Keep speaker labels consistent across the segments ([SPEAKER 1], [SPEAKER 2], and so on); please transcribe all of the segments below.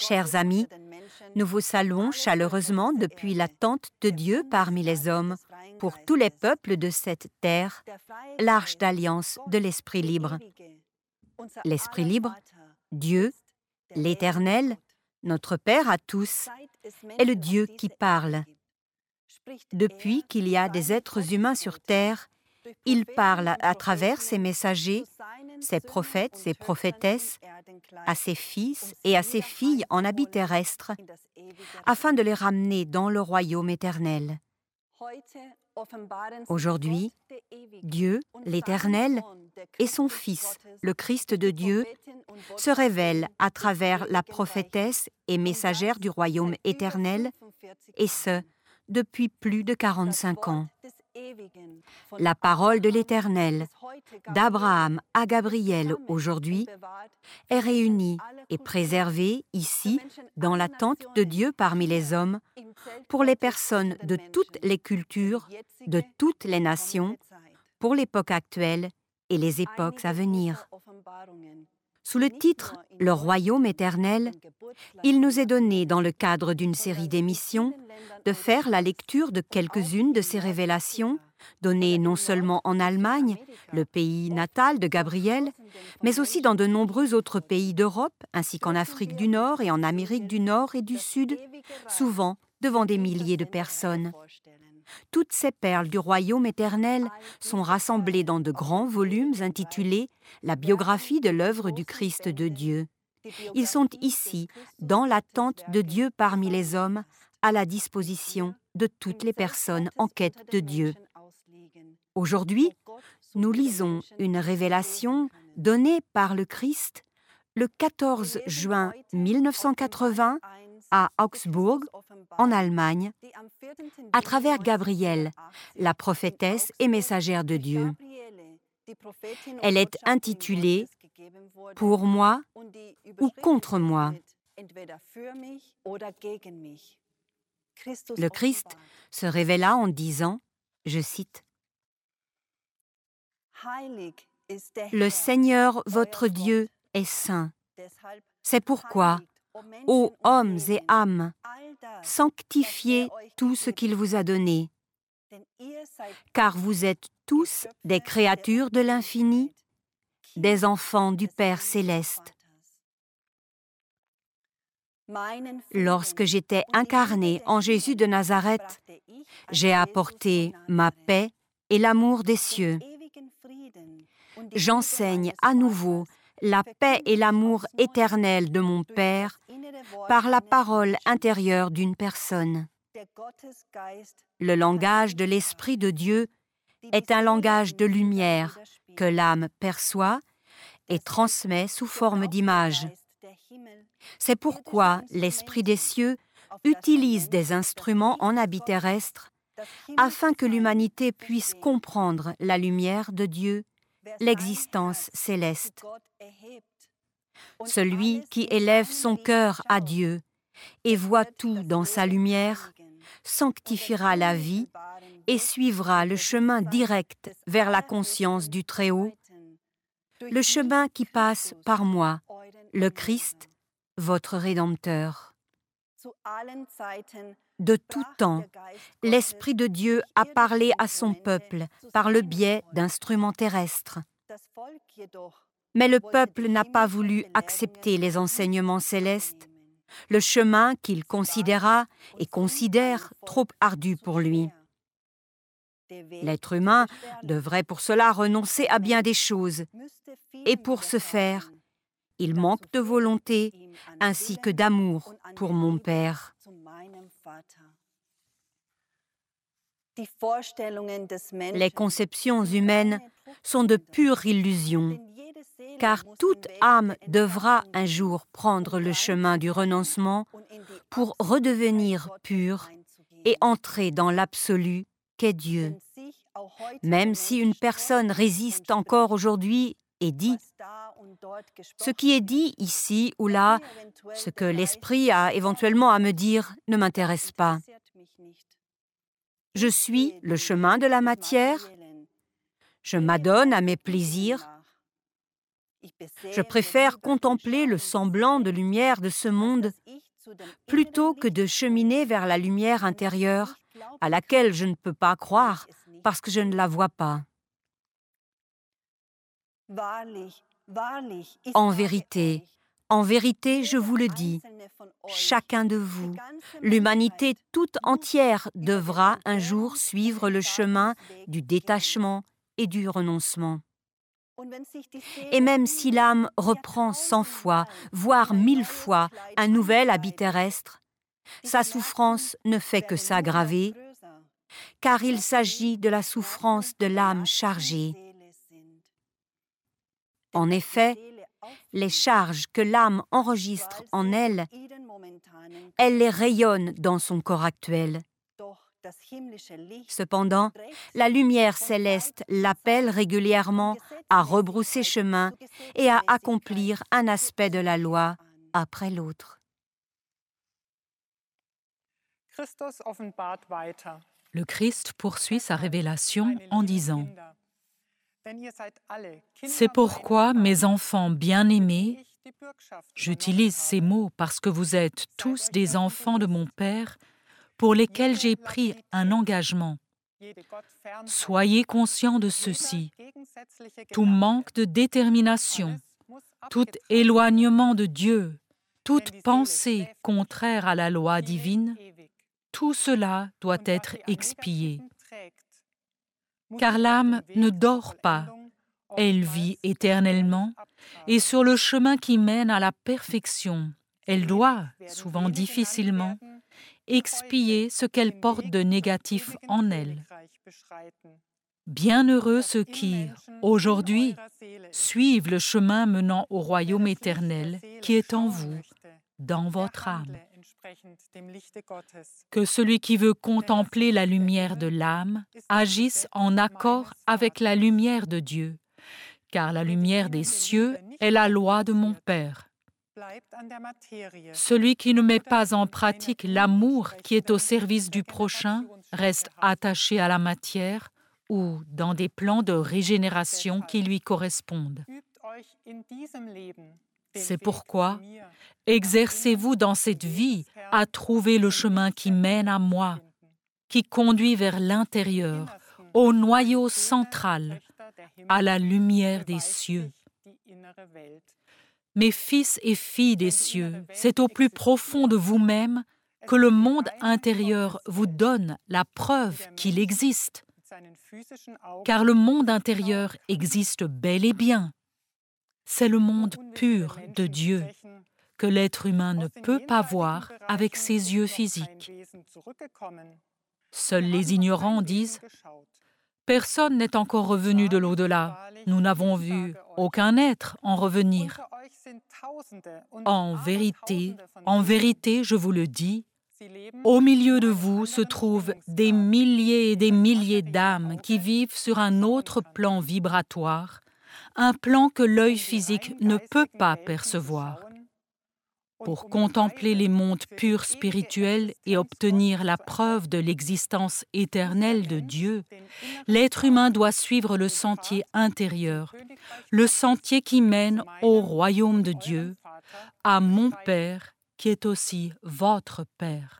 [SPEAKER 1] Chers amis, nous vous saluons chaleureusement depuis la tente de Dieu parmi les hommes, pour tous les peuples de cette terre, l'Arche d'Alliance de l'Esprit libre. L'Esprit libre, Dieu, l'Éternel, notre Père à tous, est le Dieu qui parle. Depuis qu'il y a des êtres humains sur terre, il parle à travers ses messagers, ses prophètes, ses prophétesses, à ses fils et à ses filles en habit terrestre, afin de les ramener dans le royaume éternel. Aujourd'hui, Dieu, l'Éternel, et son Fils, le Christ de Dieu, se révèlent à travers la prophétesse et messagère du royaume éternel, et ce, depuis plus de 45 ans. La parole de l'Éternel, d'Abraham à Gabriel aujourd'hui, est réunie et préservée ici, dans la tente de Dieu parmi les hommes, pour les personnes de toutes les cultures, de toutes les nations, pour l'époque actuelle et les époques à venir. Sous le titre « Le royaume éternel », il nous est donné, dans le cadre d'une série d'émissions, de faire la lecture de quelques-unes de ces révélations, données non seulement en Allemagne, le pays natal de Gabriel, mais aussi dans de nombreux autres pays d'Europe, ainsi qu'en Afrique du Nord et en Amérique du Nord et du Sud, souvent devant des milliers de personnes. Toutes ces perles du royaume éternel sont rassemblées dans de grands volumes intitulés « La biographie de l'œuvre du Christ de Dieu ». Ils sont ici, dans la tente de Dieu parmi les hommes, à la disposition de toutes les personnes en quête de Dieu. Aujourd'hui, nous lisons une révélation donnée par le Christ le 14 juin 1980 à Augsbourg, en Allemagne, à travers Gabriel, la prophétesse et messagère de Dieu. Elle est intitulée « Pour moi ou contre moi ». Le Christ se révéla en disant, je cite, « Le Seigneur votre Dieu est saint. C'est pourquoi, ô hommes et âmes, sanctifiez tout ce qu'il vous a donné, car vous êtes tous des créatures de l'infini, des enfants du Père céleste. Lorsque j'étais incarné en Jésus de Nazareth, j'ai apporté ma paix et l'amour des cieux. J'enseigne à nouveau la paix et l'amour éternel de mon Père par la parole intérieure d'une personne. Le langage de l'Esprit de Dieu est un langage de lumière que l'âme perçoit et transmet sous forme d'image. C'est pourquoi l'Esprit des cieux utilise des instruments en habit terrestre afin que l'humanité puisse comprendre la lumière de Dieu, l'existence céleste. Celui qui élève son cœur à Dieu et voit tout dans sa lumière sanctifiera la vie et suivra le chemin direct vers la conscience du Très-Haut, le chemin qui passe par moi, le Christ, votre Rédempteur. De tout temps, l'Esprit de Dieu a parlé à son peuple par le biais d'instruments terrestres. Mais le peuple n'a pas voulu accepter les enseignements célestes, le chemin qu'il considéra et considère trop ardu pour lui. L'être humain devrait pour cela renoncer à bien des choses, et pour ce faire, il manque de volonté ainsi que d'amour pour mon Père. Les conceptions humaines sont de pures illusions, car toute âme devra un jour prendre le chemin du renoncement pour redevenir pure et entrer dans l'absolu qu'est Dieu. Même si une personne résiste encore aujourd'hui et dit « Ce qui est dit ici ou là, ce que l'Esprit a éventuellement à me dire, ne m'intéresse pas. Je suis le chemin de la matière, je m'adonne à mes plaisirs, je préfère contempler le semblant de lumière de ce monde plutôt que de cheminer vers la lumière intérieure à laquelle je ne peux pas croire parce que je ne la vois pas. En vérité, je vous le dis, chacun de vous, l'humanité toute entière devra un jour suivre le chemin du détachement et du renoncement. Et même si l'âme reprend 100 fois, voire 1000 fois, un nouvel habit terrestre, sa souffrance ne fait que s'aggraver, car il s'agit de la souffrance de l'âme chargée. En effet, les charges que l'âme enregistre en elle, elle les rayonne dans son corps actuel. Cependant, la lumière céleste l'appelle régulièrement à rebrousser chemin et à accomplir un aspect de la loi après l'autre.
[SPEAKER 2] Le Christ poursuit sa révélation en disant « C'est pourquoi, mes enfants bien-aimés, j'utilise ces mots parce que vous êtes tous des enfants de mon Père pour lesquels j'ai pris un engagement. Soyez conscients de ceci. Tout manque de détermination, tout éloignement de Dieu, toute pensée contraire à la loi divine, tout cela doit être expié. Car l'âme ne dort pas, elle vit éternellement, et sur le chemin qui mène à la perfection, elle doit, souvent difficilement, expier ce qu'elle porte de négatif en elle. Bienheureux ceux qui, aujourd'hui, suivent le chemin menant au royaume éternel qui est en vous, dans votre âme. Que celui qui veut contempler la lumière de l'âme agisse en accord avec la lumière de Dieu, car la lumière des cieux est la loi de mon Père. Celui qui ne met pas en pratique l'amour qui est au service du prochain reste attaché à la matière ou dans des plans de régénération qui lui correspondent. C'est pourquoi, exercez-vous dans cette vie à trouver le chemin qui mène à moi, qui conduit vers l'intérieur, au noyau central, à la lumière des cieux. Mes fils et filles des cieux, c'est au plus profond de vous-même que le monde intérieur vous donne la preuve qu'il existe. Car le monde intérieur existe bel et bien. C'est le monde pur de Dieu que l'être humain ne peut pas voir avec ses yeux physiques. Seuls les ignorants disent « Personne n'est encore revenu de l'au-delà. Nous n'avons vu aucun être en revenir. » En vérité, je vous le dis, au milieu de vous se trouvent des milliers et des milliers d'âmes qui vivent sur un autre plan vibratoire, un plan que l'œil physique ne peut pas percevoir. Pour contempler les mondes purs spirituels et obtenir la preuve de l'existence éternelle de Dieu, l'être humain doit suivre le sentier intérieur, le sentier qui mène au royaume de Dieu, à mon Père qui est aussi votre Père.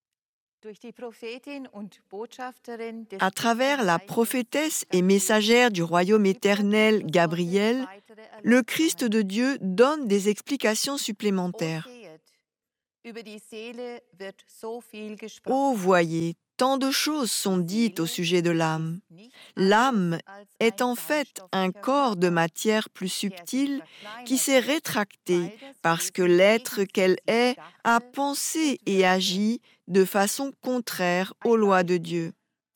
[SPEAKER 3] À travers la prophétesse et messagère du royaume éternel, Gabrielle, le Christ de Dieu donne des explications supplémentaires. Ô voyez, tant de choses sont dites au sujet de l'âme. L'âme est en fait un corps de matière plus subtile qui s'est rétracté parce que l'être qu'elle est a pensé et agi de façon contraire aux lois de Dieu.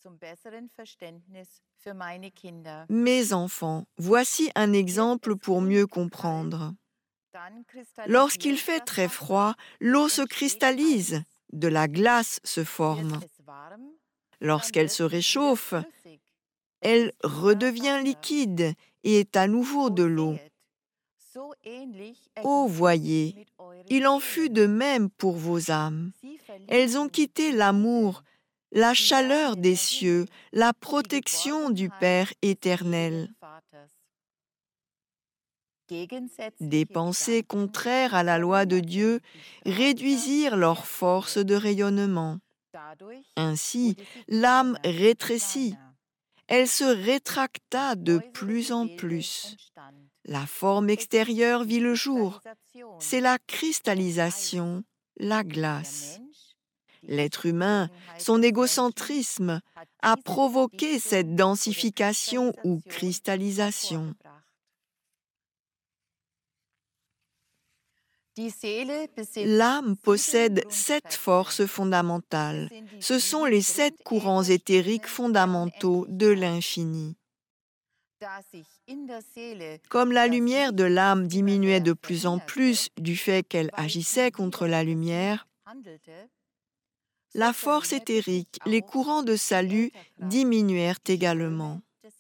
[SPEAKER 3] Mes enfants, voici un exemple pour mieux comprendre. Lorsqu'il fait très froid, l'eau se cristallise, de la glace se forme. Lorsqu'elle se réchauffe, elle redevient liquide et est à nouveau de l'eau. Ô voyez, il en fut de même pour vos âmes. Elles ont quitté l'amour, la chaleur des cieux, la protection du Père éternel. Des pensées contraires à la loi de Dieu réduisirent leur force de rayonnement. Ainsi, l'âme rétrécit. Elle se rétracta de plus en plus. La forme extérieure vit le jour. C'est la cristallisation, la glace. L'être humain, son égocentrisme, a provoqué cette densification ou cristallisation. L'âme possède 7 forces fondamentales. Ce sont les 7 courants éthériques fondamentaux de l'infini. Comme la lumière de l'âme diminuait de plus en plus du fait qu'elle agissait contre la lumière, la force éthérique, les courants de salut diminuèrent également.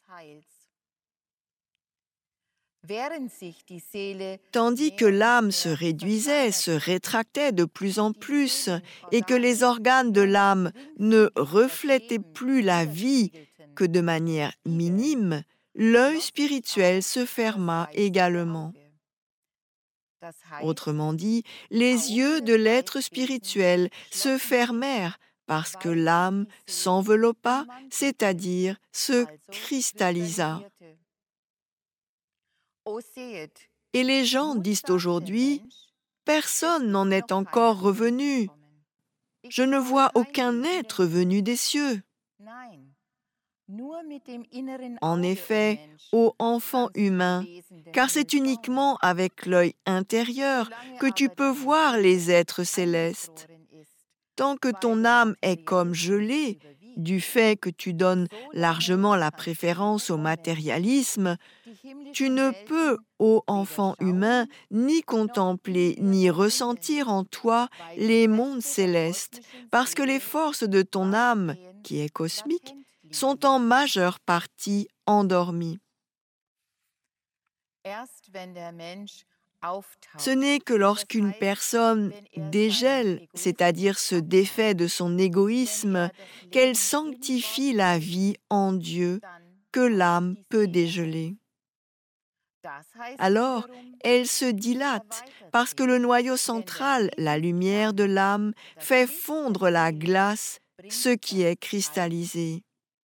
[SPEAKER 3] Tandis que l'âme se réduisait, se rétractait de plus en plus, et que les organes de l'âme ne reflétaient plus la vie que de manière minime, l'œil spirituel se ferma également. Autrement dit, les yeux de l'être spirituel se fermèrent parce que l'âme s'enveloppa, c'est-à-dire se cristallisa. Et les gens disent aujourd'hui, « Personne n'en est encore revenu. Je ne vois aucun être venu des cieux. » En effet, ô enfant humain, car c'est uniquement avec l'œil intérieur que tu peux voir les êtres célestes. Tant que ton âme est comme gelée, du fait que tu donnes largement la préférence au matérialisme, tu ne peux, ô enfant humain, ni contempler ni ressentir en toi les mondes célestes, parce que les forces de ton âme, qui est cosmique, sont en majeure partie endormies. Ce n'est que lorsqu'une personne dégèle, c'est-à-dire se défait de son égoïsme, qu'elle sanctifie la vie en Dieu, que l'âme peut dégeler. Alors, elle se dilate parce que le noyau central, la lumière de l'âme, fait fondre la glace, ce qui est cristallisé.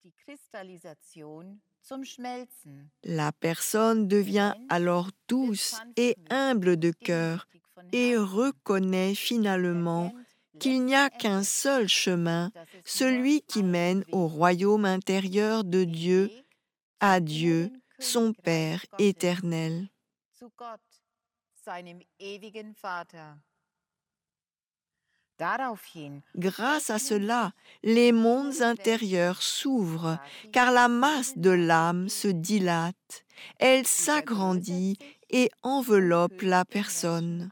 [SPEAKER 3] La personne devient alors douce et humble de cœur et reconnaît finalement qu'il n'y a qu'un seul chemin, celui qui mène au royaume intérieur de Dieu, à Dieu, son Père éternel. Grâce à cela, les mondes intérieurs s'ouvrent, car la masse de l'âme se dilate, elle s'agrandit et enveloppe la personne.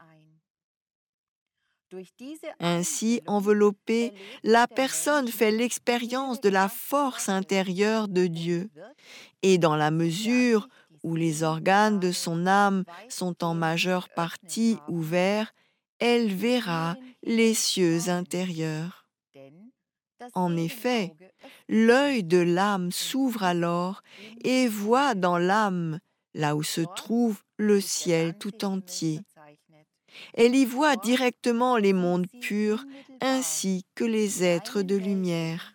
[SPEAKER 3] Ainsi enveloppée, la personne fait l'expérience de la force intérieure de Dieu, et dans la mesure où les organes de son âme sont en majeure partie ouverts, elle verra les cieux intérieurs. En effet, l'œil de l'âme s'ouvre alors et voit dans l'âme, là où se trouve le ciel tout entier. Elle y voit directement les mondes purs ainsi que les êtres de lumière.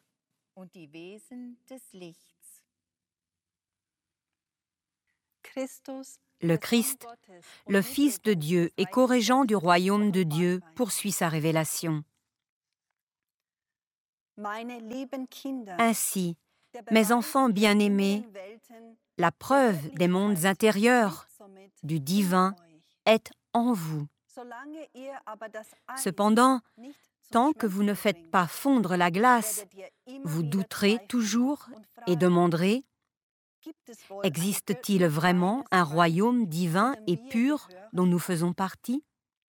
[SPEAKER 1] Le Christ, le Fils de Dieu et co-régent du royaume de Dieu, poursuit sa révélation. Ainsi, mes enfants bien-aimés, la preuve des mondes intérieurs, du divin, est en vous. Cependant, tant que vous ne faites pas fondre la glace, vous douterez toujours et demanderez: existe-t-il vraiment un royaume divin et pur dont nous faisons partie?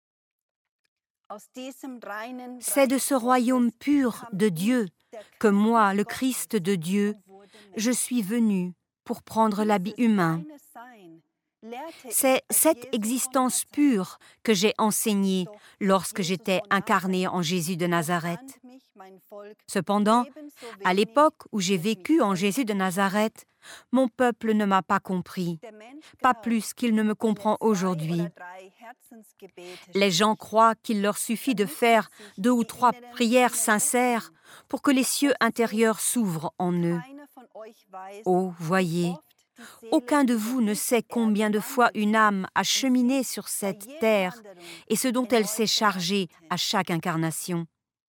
[SPEAKER 1] C'est de ce royaume pur de Dieu que moi, le Christ de Dieu, je suis venu pour prendre l'habit humain. C'est cette existence pure que j'ai enseignée lorsque j'étais incarné en Jésus de Nazareth. Cependant, à l'époque où j'ai vécu en Jésus de Nazareth, mon peuple ne m'a pas compris, pas plus qu'il ne me comprend aujourd'hui. Les gens croient qu'il leur suffit de faire 2 ou 3 prières sincères pour que les cieux intérieurs s'ouvrent en eux. Oh, voyez, aucun de vous ne sait combien de fois une âme a cheminé sur cette terre et ce dont elle s'est chargée à chaque incarnation.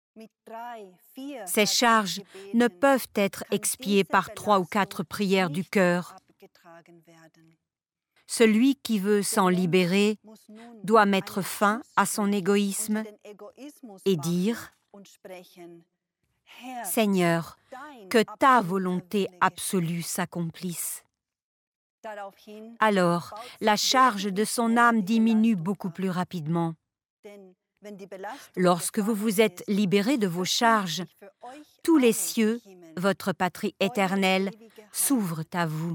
[SPEAKER 1] Ces charges ne peuvent être expiées par 3 ou 4 prières du cœur. Celui qui veut s'en libérer doit mettre fin à son égoïsme et dire « Seigneur, que ta volonté absolue s'accomplisse ». Alors, la charge de son âme diminue beaucoup plus rapidement. Lorsque vous vous êtes libérés de vos charges, tous les cieux, votre patrie éternelle, s'ouvrent à vous.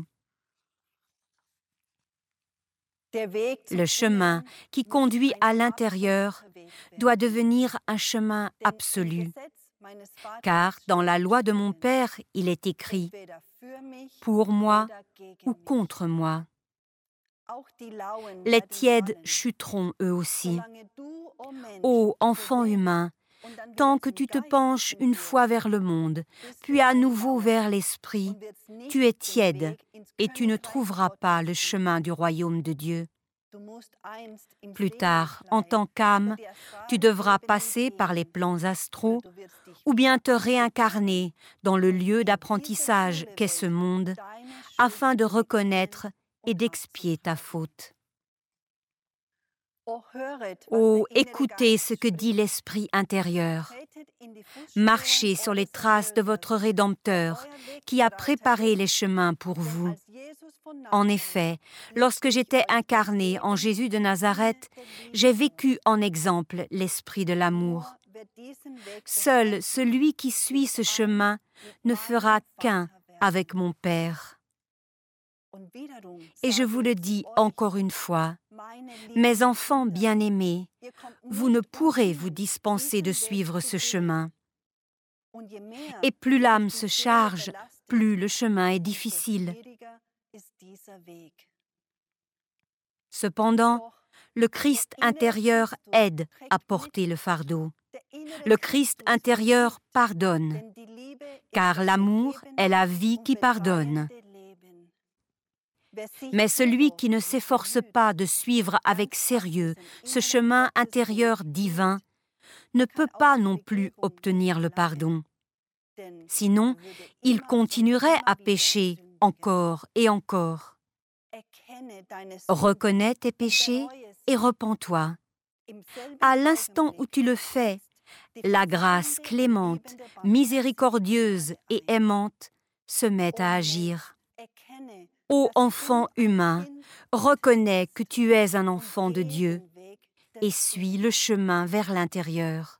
[SPEAKER 1] Le chemin qui conduit à l'intérieur doit devenir un chemin absolu, car dans la loi de mon Père, il est écrit « pour moi ou contre moi ». Les tièdes chuteront eux aussi. Ô enfant humain, tant que tu te penches une fois vers le monde, puis à nouveau vers l'esprit, tu es tiède et tu ne trouveras pas le chemin du royaume de Dieu. Plus tard, en tant qu'âme, tu devras passer par les plans astraux ou bien te réincarner dans le lieu d'apprentissage qu'est ce monde, afin de reconnaître et d'expier ta faute. Oh, écoutez ce que dit l'esprit intérieur. Marchez sur les traces de votre Rédempteur qui a préparé les chemins pour vous. En effet, lorsque j'étais incarné en Jésus de Nazareth, j'ai vécu en exemple l'esprit de l'amour. Seul celui qui suit ce chemin ne fera qu'un avec mon Père. Et je vous le dis encore une fois, mes enfants bien-aimés, vous ne pourrez vous dispenser de suivre ce chemin. Et plus l'âme se charge, plus le chemin est difficile. Cependant, le Christ intérieur aide à porter le fardeau. Le Christ intérieur pardonne, car l'amour est la vie qui pardonne. Mais celui qui ne s'efforce pas de suivre avec sérieux ce chemin intérieur divin ne peut pas non plus obtenir le pardon. Sinon, il continuerait à pécher encore et encore. Reconnais tes péchés et repens-toi. À l'instant où tu le fais, la grâce clémente, miséricordieuse et aimante se met à agir. Ô enfant humain, reconnais que tu es un enfant de Dieu et suis le chemin vers l'intérieur.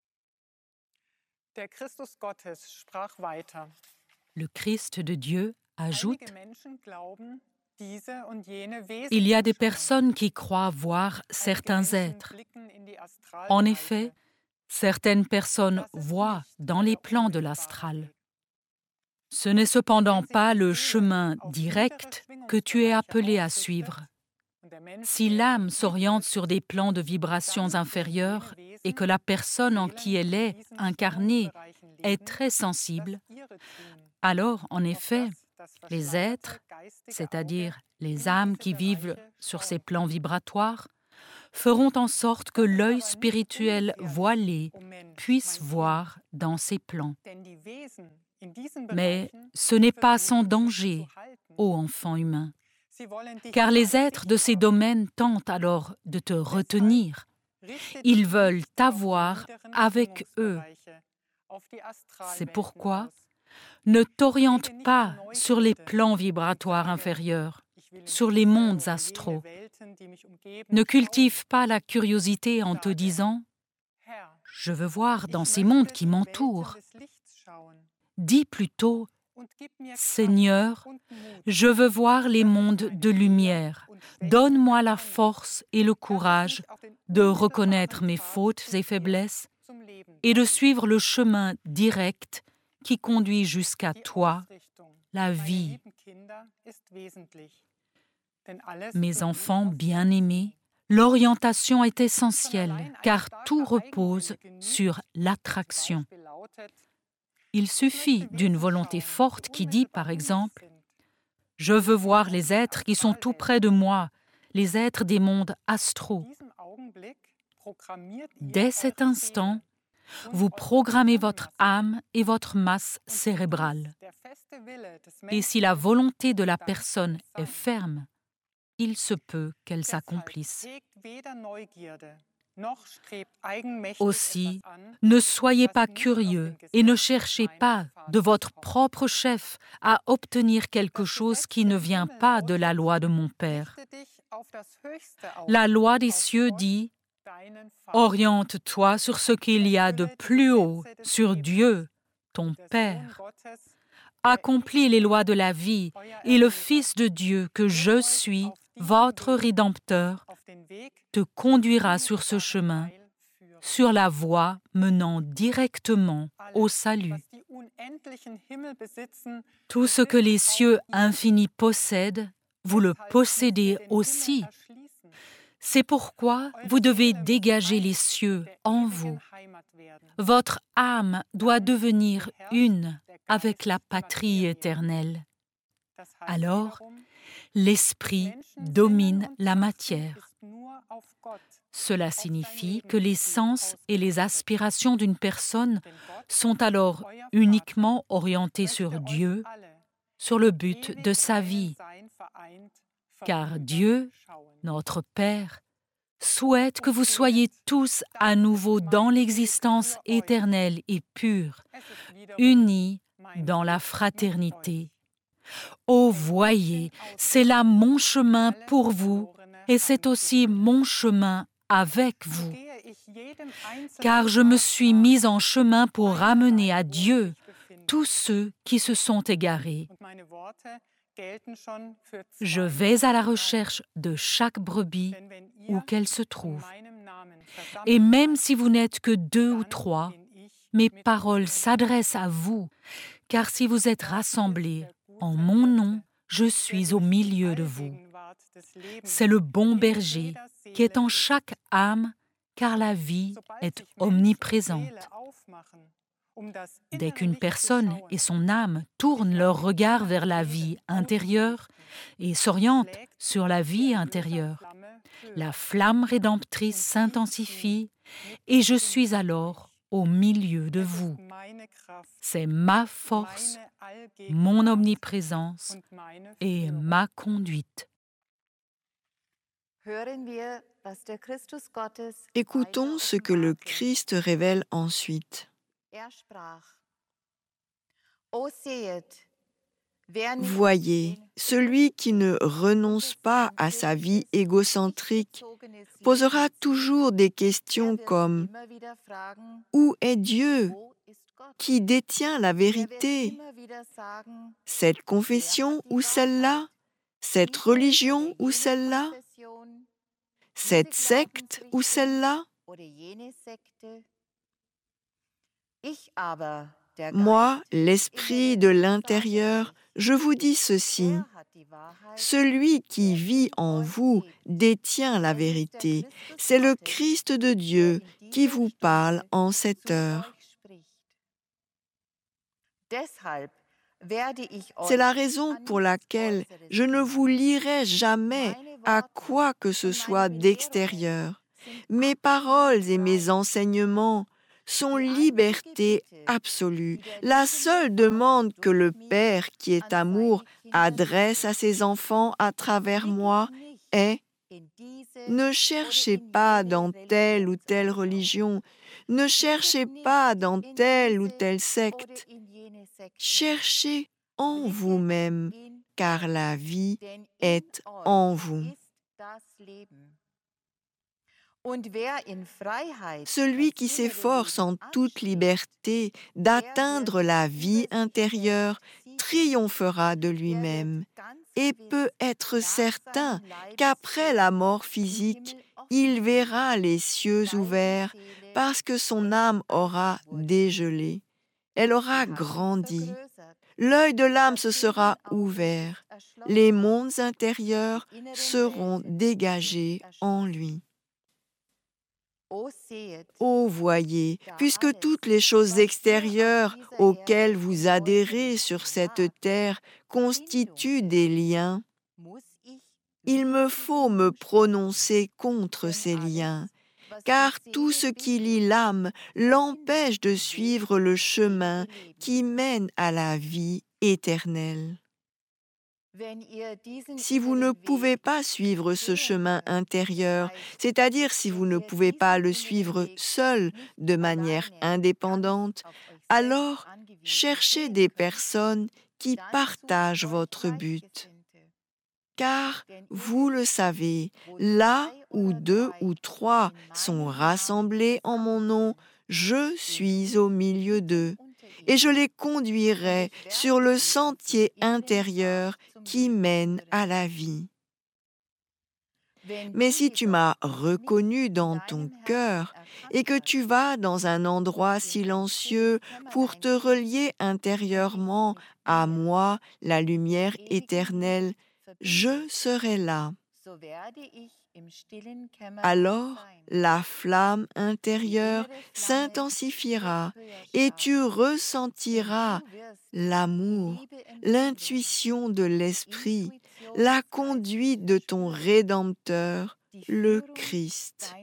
[SPEAKER 2] Le Christ de Dieu ajoute « Il y a des personnes qui croient voir certains êtres. En effet, certaines personnes voient dans les plans de l'astral. Ce n'est cependant pas le chemin direct que tu es appelé à suivre. Si l'âme s'oriente sur des plans de vibrations inférieures et que la personne en qui elle est incarnée est très sensible, alors, en effet, les êtres, c'est-à-dire les âmes qui vivent sur ces plans vibratoires, feront en sorte que l'œil spirituel voilé puisse voir dans ces plans. Mais ce n'est pas sans danger, ô enfant humain, car les êtres de ces domaines tentent alors de te retenir. Ils veulent t'avoir avec eux. C'est pourquoi ne t'oriente pas sur les plans vibratoires inférieurs, sur les mondes astraux. Ne cultive pas la curiosité en te disant « Je veux voir dans ces mondes qui m'entourent ». Dis plutôt « Seigneur, je veux voir les mondes de lumière. Donne-moi la force et le courage de reconnaître mes fautes et faiblesses et de suivre le chemin direct qui conduit jusqu'à toi, la vie. Mes enfants bien-aimés, l'orientation est essentielle car tout repose sur l'attraction. Il suffit d'une volonté forte qui dit, par exemple, « Je veux voir les êtres qui sont tout près de moi, les êtres des mondes astraux. » Dès cet instant, vous programmez votre âme et votre masse cérébrale. Et si la volonté de la personne est ferme, il se peut qu'elle s'accomplisse. Aussi, ne soyez pas curieux et ne cherchez pas de votre propre chef à obtenir quelque chose qui ne vient pas de la loi de mon Père. La loi des cieux dit « Oriente-toi sur ce qu'il y a de plus haut, sur Dieu, ton Père. Accomplis les lois de la vie et le Fils de Dieu que je suis, votre Rédempteur, te conduira sur ce chemin, sur la voie menant directement au salut. Tout ce que les cieux infinis possèdent, vous le possédez aussi. C'est pourquoi vous devez dégager les cieux en vous. Votre âme doit devenir une avec la patrie éternelle. Alors, l'esprit domine la matière. Cela signifie que les sens et les aspirations d'une personne sont alors uniquement orientés sur Dieu, sur le but de sa vie. Car Dieu, notre Père, souhaite que vous soyez tous à nouveau dans l'existence éternelle et pure, unis dans la fraternité. Oh, voyez, c'est là mon chemin pour vous et c'est aussi mon chemin avec vous. Car je me suis mis en chemin pour ramener à Dieu tous ceux qui se sont égarés. Je vais à la recherche de chaque brebis où qu'elle se trouve. Et même si vous n'êtes que 2 ou 3, mes paroles s'adressent à vous, car si vous êtes rassemblés en mon nom, je suis au milieu de vous. C'est le bon berger qui est en chaque âme, car la vie est omniprésente. Dès qu'une personne et son âme tournent leur regard vers la vie intérieure et s'orientent sur la vie intérieure, la flamme rédemptrice s'intensifie et je suis alors au milieu de vous. C'est ma force, mon omniprésence et ma conduite.
[SPEAKER 3] Écoutons ce que le Christ révèle ensuite. Voyez, celui qui ne renonce pas à sa vie égocentrique posera toujours des questions comme « Où est Dieu ? Qui détient la vérité ? Cette confession ou celle-là ? Cette religion ou celle-là ? Cette secte ou celle-là ? Moi, l'esprit de l'intérieur, je vous dis ceci. Celui qui vit en vous détient la vérité. C'est le Christ de Dieu qui vous parle en cette heure. C'est la raison pour laquelle je ne vous lierai jamais à quoi que ce soit d'extérieur. Mes paroles et mes enseignements sont liberté absolue. La seule demande que le Père qui est amour adresse à ses enfants à travers moi est « Ne cherchez pas dans telle ou telle religion, ne cherchez pas dans telle ou telle secte. Cherchez en vous-même, car la vie est en vous. » Celui qui s'efforce en toute liberté d'atteindre la vie intérieure triomphera de lui-même et peut être certain qu'après la mort physique, il verra les cieux ouverts parce que son âme aura dégelé. Elle aura grandi. L'œil de l'âme se sera ouvert. Les mondes intérieurs seront dégagés en lui. Ô voyez, puisque toutes les choses extérieures auxquelles vous adhérez sur cette terre constituent des liens, il me faut me prononcer contre ces liens, car tout ce qui lie l'âme l'empêche de suivre le chemin qui mène à la vie éternelle. Si vous ne pouvez pas suivre ce chemin intérieur, c'est-à-dire si vous ne pouvez pas le suivre seul de manière indépendante, alors cherchez des personnes qui partagent votre but. Car, vous le savez, là où 2 ou 3 sont rassemblés en mon nom, je suis au milieu d'eux, et je les conduirai sur le sentier intérieur qui mène à la vie. Mais si tu m'as reconnu dans ton cœur et que tu vas dans un endroit silencieux pour te relier intérieurement à moi, la lumière éternelle, je serai là. Alors la flamme intérieure s'intensifiera et tu ressentiras l'amour, l'intuition de l'Esprit, la conduite de ton Rédempteur, le Christ.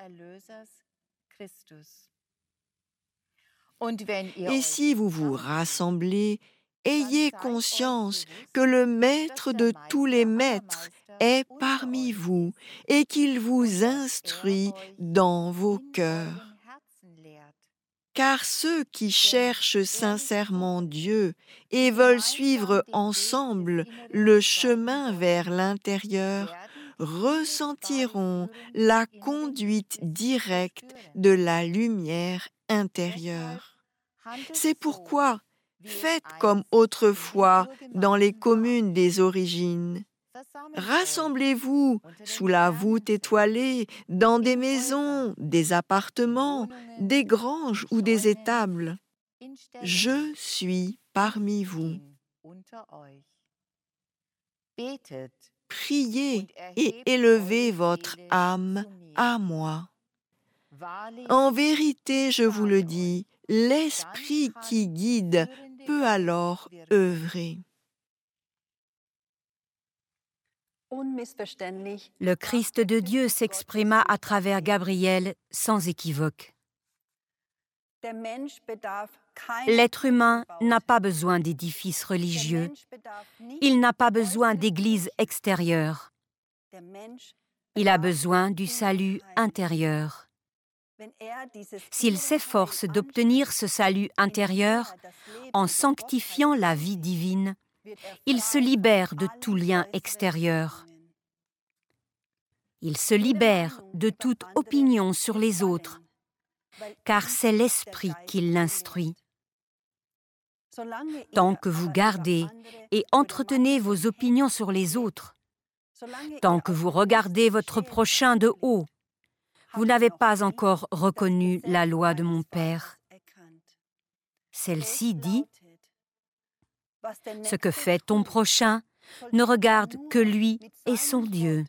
[SPEAKER 3] Et si vous vous rassemblez, ayez conscience que le Maître de tous les maîtres est parmi vous et qu'il vous instruit dans vos cœurs. Car ceux qui cherchent sincèrement Dieu et veulent suivre ensemble le chemin vers l'intérieur ressentiront la conduite directe de la lumière intérieure. C'est pourquoi faites comme autrefois dans les communes des origines. Rassemblez-vous sous la voûte étoilée, dans des maisons, des appartements, des granges ou des étables. Je suis parmi vous. Priez et élevez votre âme à moi. En vérité, je vous le dis, l'Esprit qui guide peut alors œuvrer.
[SPEAKER 1] Le Christ de Dieu s'exprima à travers Gabriel sans équivoque. L'être humain n'a pas besoin d'édifices religieux. Il n'a pas besoin d'églises extérieures. Il a besoin du salut intérieur. S'il s'efforce d'obtenir ce salut intérieur en sanctifiant la vie divine, il se libère de tout lien extérieur. Il se libère de toute opinion sur les autres, car c'est l'Esprit qui l'instruit. Tant que vous gardez et entretenez vos opinions sur les autres, tant que vous regardez votre prochain de haut, vous n'avez pas encore reconnu la loi de mon Père. Celle-ci dit: ce que fait ton prochain, ne regarde que lui et son Dieu.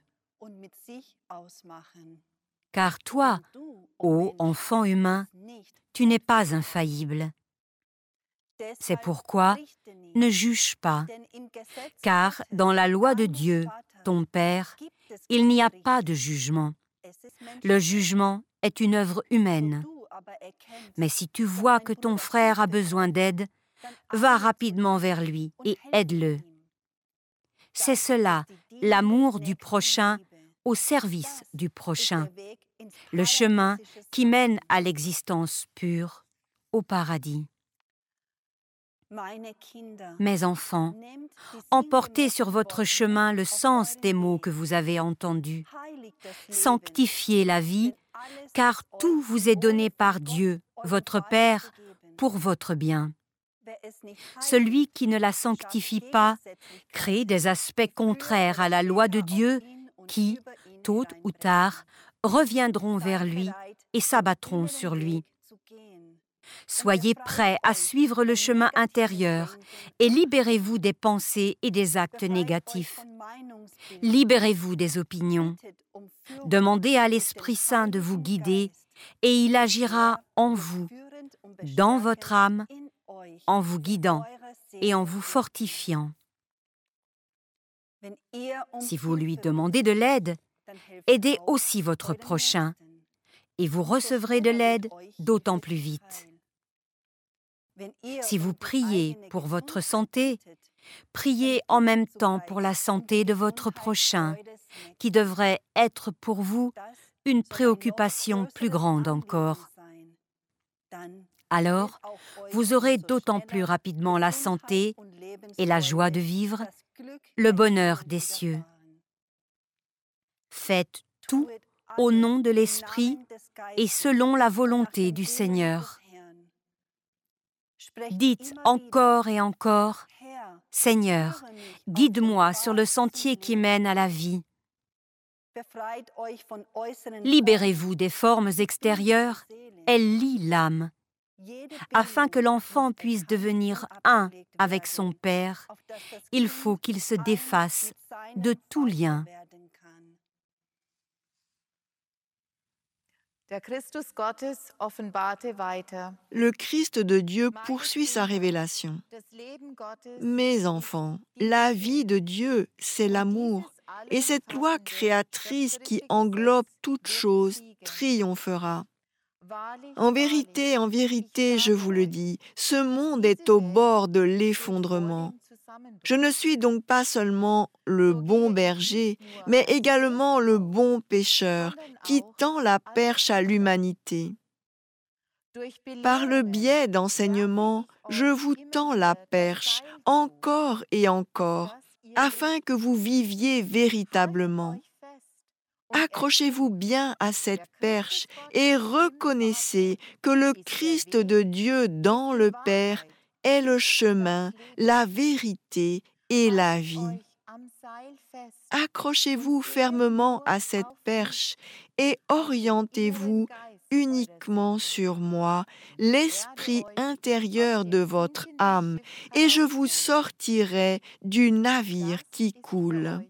[SPEAKER 1] Car toi, ô enfant humain, tu n'es pas infaillible. C'est pourquoi ne juge pas, car dans la loi de Dieu, ton Père, il n'y a pas de jugement. Le jugement est une œuvre humaine. Mais si tu vois que ton frère a besoin d'aide, va rapidement vers lui et aide-le. C'est cela, l'amour du prochain au service du prochain, le chemin qui mène à l'existence pure, au paradis. Mes enfants, emportez sur votre chemin le sens des mots que vous avez entendus. Sanctifiez la vie, car tout vous est donné par Dieu, votre Père, pour votre bien. Celui qui ne la sanctifie pas crée des aspects contraires à la loi de Dieu qui, tôt ou tard, reviendront vers lui et s'abattront sur lui. Soyez prêts à suivre le chemin intérieur et libérez-vous des pensées et des actes négatifs. Libérez-vous des opinions. Demandez à l'Esprit Saint de vous guider et il agira en vous, dans votre âme, en vous guidant et en vous fortifiant. Si vous lui demandez de l'aide, aidez aussi votre prochain et vous recevrez de l'aide d'autant plus vite. Si vous priez pour votre santé, priez en même temps pour la santé de votre prochain, qui devrait être pour vous une préoccupation plus grande encore. Alors, vous aurez d'autant plus rapidement la santé et la joie de vivre, le bonheur des cieux. Faites tout au nom de l'Esprit et selon la volonté du Seigneur. Dites encore et encore, « Seigneur, guide-moi sur le sentier qui mène à la vie. » Libérez-vous des formes extérieures, elles lient l'âme, afin que l'enfant puisse devenir un avec son Père. Il faut qu'il se défasse de tout lien.
[SPEAKER 3] Le Christ de Dieu poursuit sa révélation. Mes enfants, la vie de Dieu, c'est l'amour, et cette loi créatrice qui englobe toute chose triomphera. En vérité, je vous le dis, ce monde est au bord de l'effondrement. Je ne suis donc pas seulement le bon berger, mais également le bon pêcheur qui tend la perche à l'humanité. Par le biais d'enseignements, je vous tends la perche encore et encore, afin que vous viviez véritablement. Accrochez-vous bien à cette perche et reconnaissez que le Christ de Dieu dans le Père est le chemin, la vérité et la vie. Accrochez-vous fermement à cette perche et orientez-vous uniquement sur moi, l'esprit intérieur de votre âme, et je vous sortirai du navire qui coule.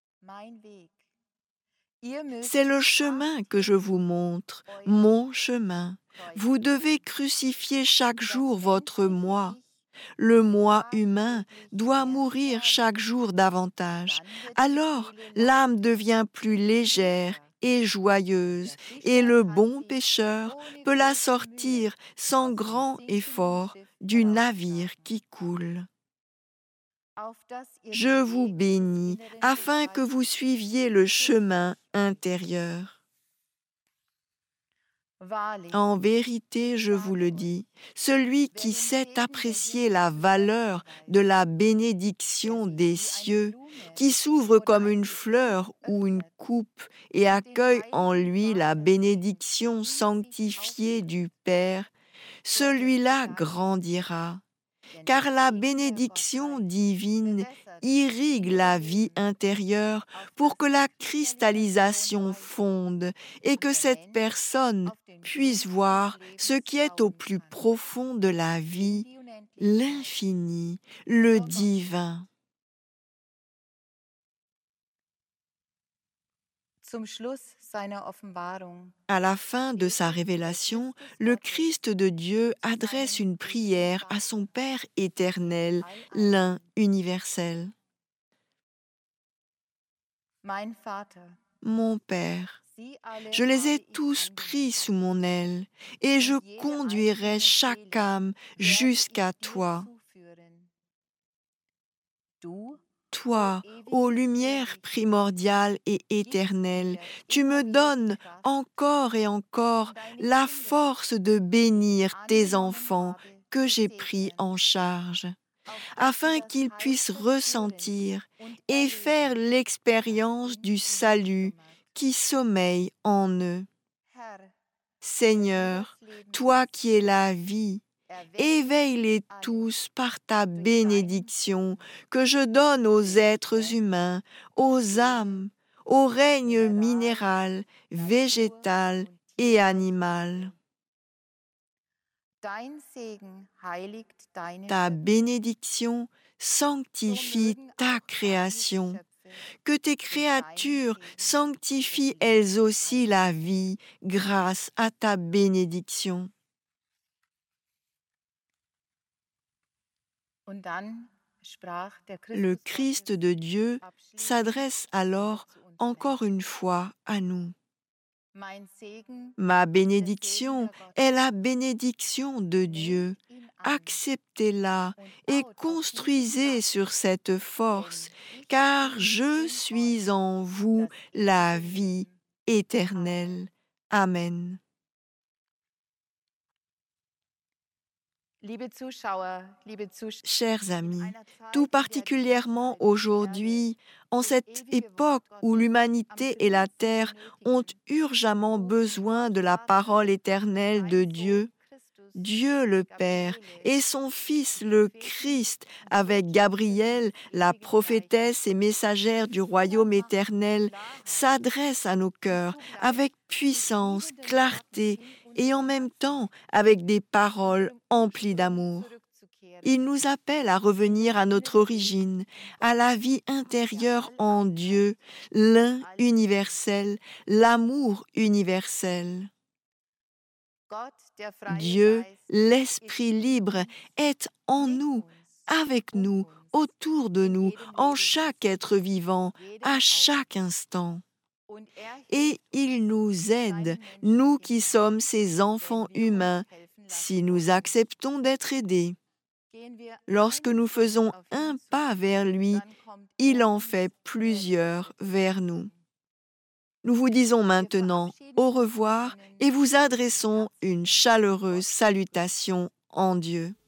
[SPEAKER 3] C'est le chemin que je vous montre, mon chemin. Vous devez crucifier chaque jour votre moi. Le moi humain doit mourir chaque jour davantage. Alors, l'âme devient plus légère et joyeuse, et le bon pêcheur peut la sortir sans grand effort du navire qui coule. Je vous bénis afin que vous suiviez le chemin intérieur. En vérité, je vous le dis, celui qui sait apprécier la valeur de la bénédiction des cieux, qui s'ouvre comme une fleur ou une coupe et accueille en lui la bénédiction sanctifiée du Père, celui-là grandira. Car la bénédiction divine irrigue la vie intérieure pour que la cristallisation fonde et que cette personne puisse voir ce qui est au plus profond de la vie, l'infini, le divin. À la fin de sa révélation, le Christ de Dieu adresse une prière à son Père éternel, l'un universel. Mon Père, je les ai tous pris sous mon aile, et je conduirai chaque âme jusqu'à toi. Toi, ô lumière primordiale et éternelle, tu me donnes encore et encore la force de bénir tes enfants que j'ai pris en charge, afin qu'ils puissent ressentir et faire l'expérience du salut qui sommeille en eux. Seigneur, toi qui es la vie, éveille-les tous par ta bénédiction que je donne aux êtres humains, aux âmes, au règne minéral, végétal et animal. Ta bénédiction sanctifie ta création. Que tes créatures sanctifient elles aussi la vie grâce à ta bénédiction. Le Christ de Dieu s'adresse alors encore une fois à nous. Ma bénédiction est la bénédiction de Dieu. Acceptez-la et construisez sur cette force, car je suis en vous la vie éternelle. Amen. Chers amis, tout particulièrement aujourd'hui, en cette époque où l'humanité et la terre ont urgemment besoin de la parole éternelle de Dieu, Dieu le Père et son Fils le Christ, avec Gabriel, la prophétesse et messagère du royaume éternel, s'adressent à nos cœurs avec puissance, clarté et en même temps avec des paroles emplies d'amour. Il nous appelle à revenir à notre origine, à la vie intérieure en Dieu, l'un universel, l'amour universel. Dieu, l'Esprit libre, est en nous, avec nous, autour de nous, en chaque être vivant, à chaque instant. Et il nous aide, nous qui sommes ses enfants humains, si nous acceptons d'être aidés. Lorsque nous faisons un pas vers lui, il en fait plusieurs vers nous. Nous vous disons maintenant au revoir et vous adressons une chaleureuse salutation en Dieu.